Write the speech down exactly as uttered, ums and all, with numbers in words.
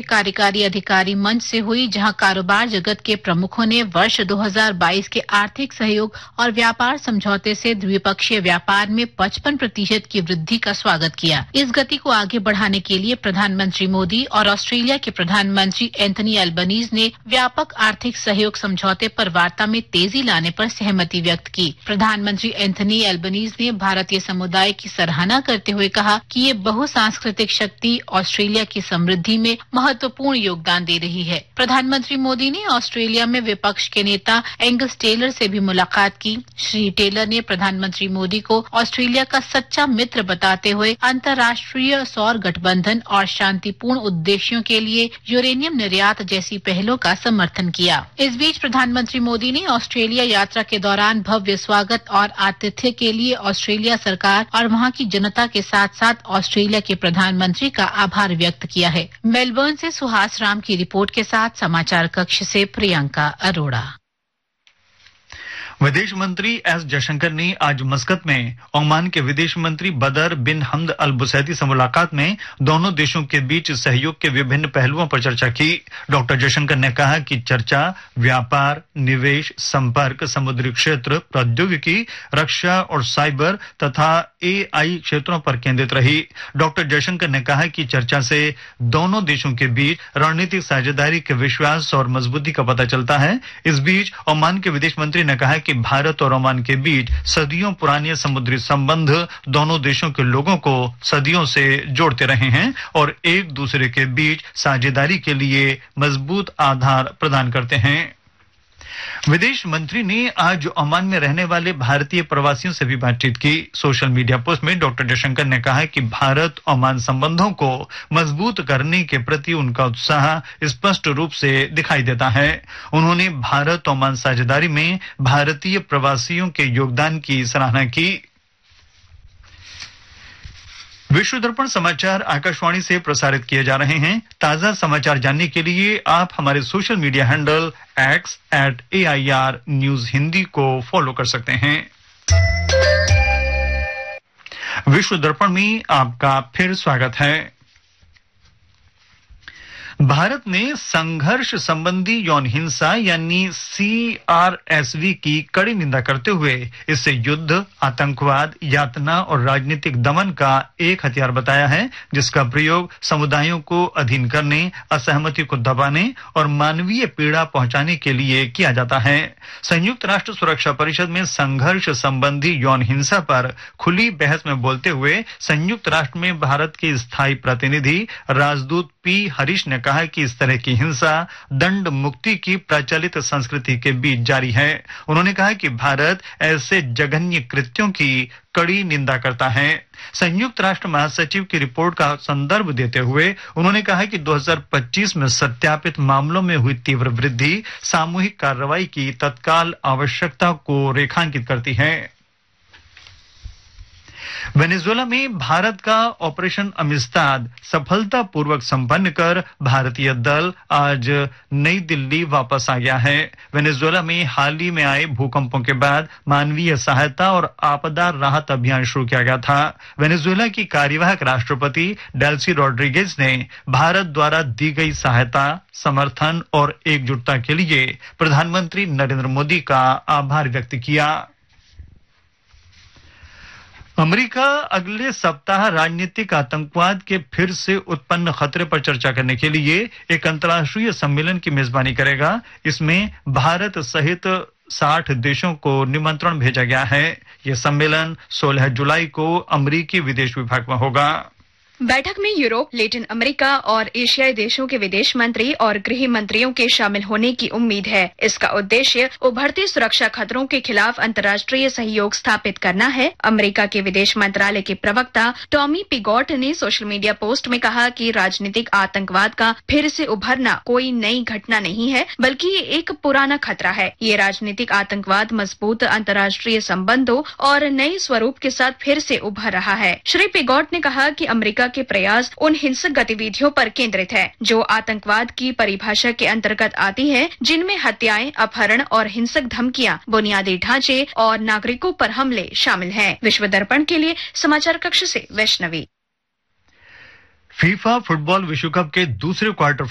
कार्यकारी अधिकारी मंच से हुई, जहां कारोबार जगत के प्रमुखों ने वर्ष दो हज़ार बाईस के आर्थिक सहयोग और व्यापार समझौते से द्विपक्षीय व्यापार में पचपन प्रतिशत की वृद्धि का स्वागत किया। इस गति को आगे बढ़ाने के लिए प्रधानमंत्री मोदी और ऑस्ट्रेलिया के प्रधानमंत्री एंथनी अल्बनीज ने व्यापक आर्थिक सहयोग समझौते पर वार्ता में तेजी लाने पर सहमति व्यक्त की। प्रधानमंत्री एंथनी अल्बनीज ने भारतीय समुदाय की सराहना करते हुए कहा कि ये बहुसांस्कृतिक शक्ति ऑस्ट्रेलिया की समृद्धि में महत्वपूर्ण योगदान दे रही है। प्रधानमंत्री मोदी ने ऑस्ट्रेलिया में विपक्ष के नेता एंगस टेलर से भी मुलाकात की। श्री टेलर ने प्रधानमंत्री मोदी को ऑस्ट्रेलिया का सच्चा मित्र बताते हुए अंतर्राष्ट्रीय सौर गठबंधन और शांतिपूर्ण उद्देश्यों के लिए यूरेनियम निर्यात जैसी पहलों का समर्थन किया। इस बीच प्रधानमंत्री मोदी ने ऑस्ट्रेलिया यात्रा के दौरान भव्य स्वागत और आतिथ्य के लिए ऑस्ट्रेलिया सरकार और वहां की जनता के साथ साथ ऑस्ट्रेलिया के प्रधानमंत्री का आभार व्यक्त किया है। मेलबर्न से सुहास राम की रिपोर्ट के साथ समाचार कक्ष से प्रियंका अरोड़ा। विदेश मंत्री एस जयशंकर ने आज मस्कत में ओमान के विदेश मंत्री बदर बिन हमद अल बुसैदी से मुलाकात में दोनों देशों के बीच सहयोग के विभिन्न पहलुओं पर चर्चा की। डॉक्टर जयशंकर ने कहा कि चर्चा व्यापार, निवेश, संपर्क, समुद्री क्षेत्र, प्रौद्योगिकी, रक्षा और साइबर तथा एआई क्षेत्रों पर केंद्रित रही। डॉक्टर जयशंकर ने कहा कि चर्चा से दोनों देशों के बीच रणनीतिक साझेदारी के विश्वास और मजबूती का पता चलता है। इस बीच ओमान के विदेश मंत्री ने कहा कि भारत और ओमान के बीच सदियों पुराने समुद्री संबंध दोनों देशों के लोगों को सदियों से जोड़ते रहे हैं और एक दूसरे के बीच साझेदारी के लिए मजबूत आधार प्रदान करते हैं। विदेश मंत्री ने आज ओमान में रहने वाले भारतीय प्रवासियों से भी बातचीत की। सोशल मीडिया पोस्ट में डॉक्टर जयशंकर ने कहा कि भारत ओमान संबंधों को मजबूत करने के प्रति उनका उत्साह स्पष्ट रूप से दिखाई देता है। उन्होंने भारत ओमान साझेदारी में भारतीय प्रवासियों के योगदान की सराहना की। विश्व दर्पण समाचार आकाशवाणी से प्रसारित किए जा रहे हैं। ताजा समाचार जानने के लिए आप हमारे social media handle x eight A I R news Hindi को फॉलो कर सकते हैं। विश्व दर्पण में आपका फिर स्वागत है। भारत ने संघर्ष संबंधी यौन हिंसा यानी सी आर एस वी की कड़ी निंदा करते हुए इसे युद्ध, आतंकवाद, यातना और राजनीतिक दमन का एक हथियार बताया है, जिसका प्रयोग समुदायों को अधीन करने, असहमति को दबाने और मानवीय पीड़ा पहुंचाने के लिए किया जाता है। संयुक्त राष्ट्र सुरक्षा परिषद में संघर्ष संबंधी यौन हिंसा पर खुली बहस में बोलते हुए संयुक्त राष्ट्र में भारत के स्थायी प्रतिनिधि राजदूत पी हरीश ने कहा कि इस तरह की हिंसा दंड मुक्ति की प्रचलित संस्कृति के बीच जारी है। उन्होंने कहा कि भारत ऐसे जघन्य कृत्यों की कड़ी निंदा करता है। संयुक्त राष्ट्र महासचिव की रिपोर्ट का संदर्भ देते हुए उन्होंने कहा कि दो हज़ार पच्चीस में सत्यापित मामलों में हुई तीव्र वृद्धि सामूहिक कार्रवाई की तत्काल आवश्यकता को रेखांकित करती है। वेनेजुएला में भारत का ऑपरेशन अमिस्ताद सफलतापूर्वक संपन्न कर भारतीय दल आज नई दिल्ली वापस आ गया है। वेनेजुएला में हाल ही में आए भूकंपों के बाद मानवीय सहायता और आपदा राहत अभियान शुरू किया गया था। वेनेजुएला की कार्यवाहक राष्ट्रपति डेल्सी रॉड्रिगेज ने भारत द्वारा दी गई सहायता, समर्थन और एकजुटता के लिए प्रधानमंत्री नरेंद्र मोदी का आभार व्यक्त किया। अमेरिका अगले सप्ताह राजनीतिक आतंकवाद के फिर से उत्पन्न खतरे पर चर्चा करने के लिए एक अंतर्राष्ट्रीय सम्मेलन की मेजबानी करेगा। इसमें भारत सहित साठ देशों को निमंत्रण भेजा गया है। यह सम्मेलन सोलह जुलाई को अमेरिकी विदेश विभाग में होगा। बैठक में यूरोप, लैटिन अमेरिका और एशियाई देशों के विदेश मंत्री और गृह मंत्रियों के शामिल होने की उम्मीद है। इसका उद्देश्य उभरते सुरक्षा खतरों के खिलाफ अंतर्राष्ट्रीय सहयोग स्थापित करना है। अमेरिका के विदेश मंत्रालय के प्रवक्ता टॉमी पिगॉट ने सोशल मीडिया पोस्ट में कहा कि राजनीतिक आतंकवाद का फिर से उभरना कोई नई घटना नहीं है, बल्कि ये एक पुराना खतरा है। ये राजनीतिक आतंकवाद मजबूत अंतर्राष्ट्रीय संबंधों और नए स्वरूप के साथ फिर से उभर रहा है। श्री पिगॉट ने कहा कि अमेरिका के प्रयास उन हिंसक गतिविधियों पर केंद्रित है जो आतंकवाद की परिभाषा के अंतर्गत आती है, जिनमें हत्याएं, अपहरण और हिंसक धमकियां, बुनियादी ढांचे और नागरिकों पर हमले शामिल हैं। विश्व दर्पण के लिए समाचार कक्ष से वैष्णवी। फीफा फुटबॉल विश्व कप के दूसरे क्वार्टर